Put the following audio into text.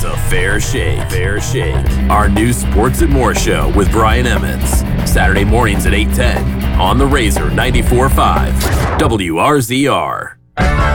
is a fair shake. Fair shake. Our new Sports and More show with Brian Emmons. Saturday mornings at 8:10 on the Razor 94.5 WRZR.